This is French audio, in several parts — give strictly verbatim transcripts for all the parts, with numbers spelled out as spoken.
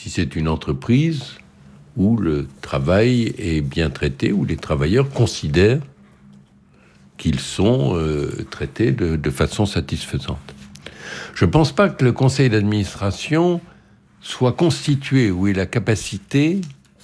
si c'est une entreprise où le travail est bien traité, où les travailleurs considèrent qu'ils sont euh, traités de, de façon satisfaisante. Je ne pense pas que le conseil d'administration soit constitué ou ait la capacité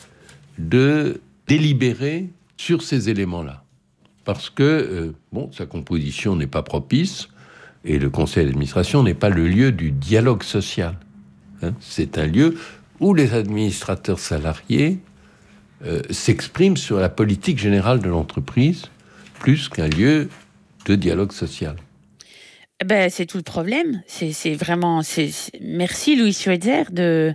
de délibérer sur ces éléments-là. Parce que, euh, bon, sa composition n'est pas propice, et le conseil d'administration n'est pas le lieu du dialogue social. Hein. C'est un lieu où les administrateurs salariés euh, s'expriment sur la politique générale de l'entreprise, plus qu'un lieu de dialogue social. Ben, c'est tout le problème. C'est, c'est vraiment... C'est, c'est... Merci Louis Schweitzer de...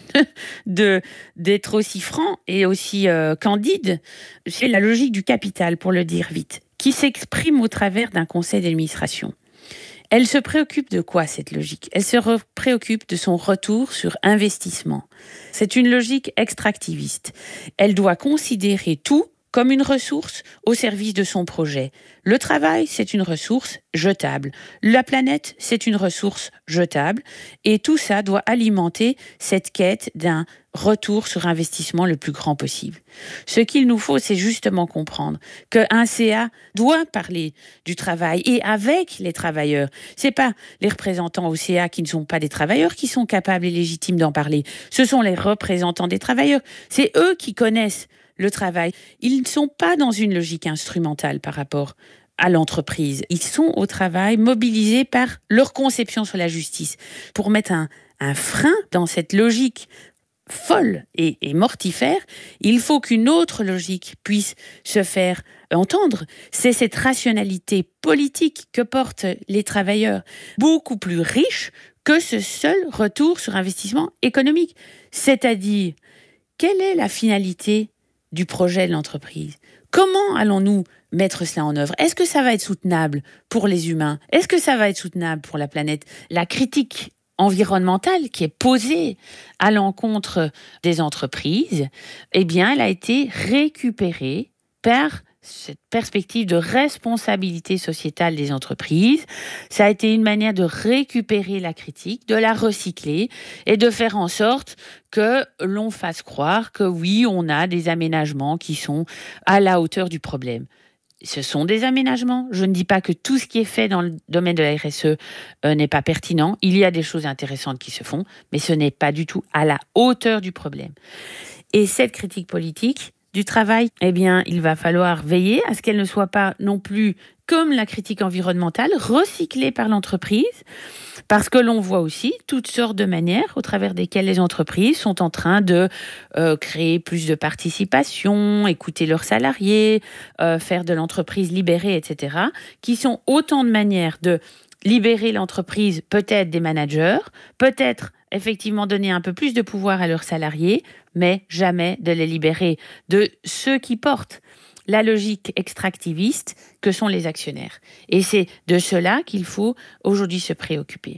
de, d'être aussi franc et aussi euh, candide. C'est la logique du capital, pour le dire vite, qui s'exprime au travers d'un conseil d'administration. Elle se préoccupe de quoi, cette logique ? Elle se re- préoccupe de son retour sur investissement. C'est une logique extractiviste. Elle doit considérer tout comme une ressource au service de son projet. Le travail, c'est une ressource jetable. La planète, c'est une ressource jetable. Et tout ça doit alimenter cette quête d'un retour sur investissement le plus grand possible. Ce qu'il nous faut, c'est justement comprendre qu'un C A doit parler du travail et avec les travailleurs. C'est pas les représentants au C A qui ne sont pas des travailleurs qui sont capables et légitimes d'en parler. Ce sont les représentants des travailleurs. C'est eux qui connaissent le travail. Ils ne sont pas dans une logique instrumentale par rapport à l'entreprise. Ils sont au travail mobilisés par leur conception sur la justice. Pour mettre un, un frein dans cette logique folle et, et mortifère, il faut qu'une autre logique puisse se faire entendre. C'est cette rationalité politique que portent les travailleurs, beaucoup plus riche que ce seul retour sur investissement économique. C'est-à-dire, quelle est la finalité du projet de l'entreprise ? Comment allons-nous mettre cela en œuvre ? Est-ce que ça va être soutenable pour les humains ? Est-ce que ça va être soutenable pour la planète ? La critique environnementale qui est posée à l'encontre des entreprises, eh bien, elle a été récupérée par cette perspective de responsabilité sociétale des entreprises. Ça a été une manière de récupérer la critique, de la recycler et de faire en sorte que l'on fasse croire que oui, on a des aménagements qui sont à la hauteur du problème. Ce sont des aménagements. Je ne dis pas que tout ce qui est fait dans le domaine de la R S E euh, n'est pas pertinent. Il y a des choses intéressantes qui se font, mais ce n'est pas du tout à la hauteur du problème. Et cette critique politique du travail, eh bien, il va falloir veiller à ce qu'elle ne soit pas non plus, comme la critique environnementale, recyclée par l'entreprise, parce que l'on voit aussi toutes sortes de manières au travers desquelles les entreprises sont en train de euh, créer plus de participation, écouter leurs salariés, euh, faire de l'entreprise libérée, et cetera, qui sont autant de manières de libérer l'entreprise, peut-être des managers, peut-être effectivement donner un peu plus de pouvoir à leurs salariés, mais jamais de les libérer de ceux qui portent la logique extractiviste que sont les actionnaires. Et c'est de cela qu'il faut aujourd'hui se préoccuper.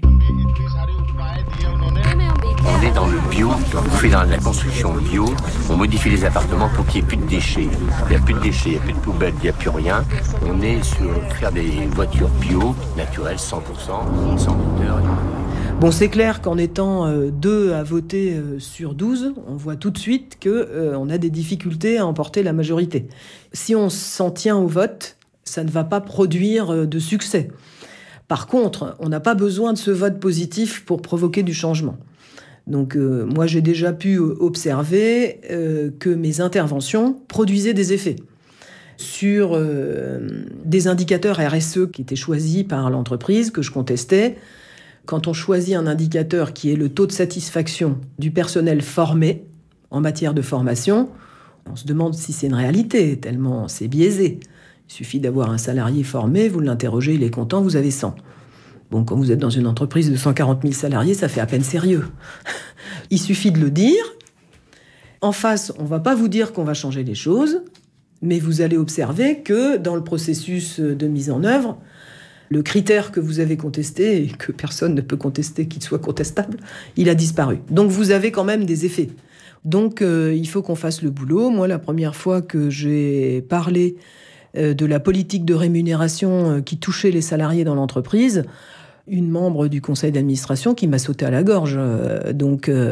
On est dans le bio, on fait dans la construction bio, on modifie les appartements pour qu'il n'y ait plus de déchets. Il n'y a plus de déchets, il n'y a plus de poubelles, il n'y a plus rien. On est sur faire des voitures bio, naturelles, cent pour cent, sans moteur. Bon, c'est clair qu'en étant euh, deux à voter euh, sur douze, on voit tout de suite qu'on euh, a des difficultés à emporter la majorité. Si on s'en tient au vote, ça ne va pas produire euh, de succès. Par contre, on n'a pas besoin de ce vote positif pour provoquer du changement. Donc euh, moi, j'ai déjà pu observer euh, que mes interventions produisaient des effets. Sur euh, des indicateurs R S E qui étaient choisis par l'entreprise, que je contestais, quand on choisit un indicateur qui est le taux de satisfaction du personnel formé en matière de formation, on se demande si c'est une réalité, tellement c'est biaisé. Il suffit d'avoir un salarié formé, vous l'interrogez, il est content, vous avez cent. Bon, quand vous êtes dans une entreprise de cent quarante mille salariés, ça fait à peine sérieux. Il suffit de le dire. En face, on ne va pas vous dire qu'on va changer les choses, mais vous allez observer que dans le processus de mise en œuvre, le critère que vous avez contesté, et que personne ne peut contester qu'il soit contestable, il a disparu. Donc vous avez quand même des effets. Donc euh, il faut qu'on fasse le boulot. Moi, la première fois que j'ai parlé euh, de la politique de rémunération euh, qui touchait les salariés dans l'entreprise, une membre du conseil d'administration qui m'a sauté à la gorge. Euh, donc... Euh,